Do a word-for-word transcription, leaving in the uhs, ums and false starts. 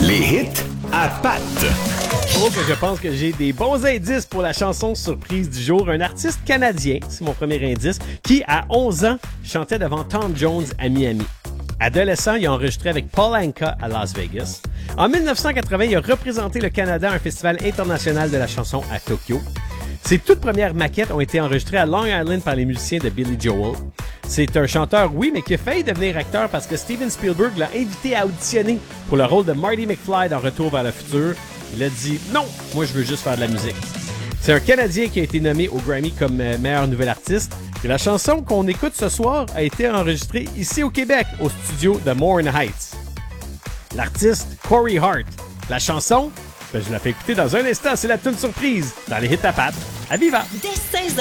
Les hits à Pat. Oh, que je pense que j'ai des bons indices pour la chanson surprise du jour. Un artiste canadien, c'est mon premier indice, qui, à onze ans, chantait devant Tom Jones à Miami. Adolescent, il a enregistré avec Paul Anka à Las Vegas. En dix-neuf cent quatre-vingts, il a représenté le Canada à un festival international de la chanson à Tokyo. Ses toutes premières maquettes ont été enregistrées à Long Island par les musiciens de Billy Joel. C'est un chanteur, oui, mais qui a failli devenir acteur parce que Steven Spielberg l'a invité à auditionner pour le rôle de Marty McFly dans Retour vers le futur. Il a dit « Non, moi je veux juste faire de la musique ». C'est un Canadien qui a été nommé au Grammy comme euh, meilleur nouvel artiste. Et la chanson qu'on écoute ce soir a été enregistrée ici au Québec, au studio de Morin Heights. L'artiste, Corey Hart. La chanson, ben, je la fais écouter dans un instant, c'est la tune surprise dans les hits à Pat. À Viva! Dès seize heures.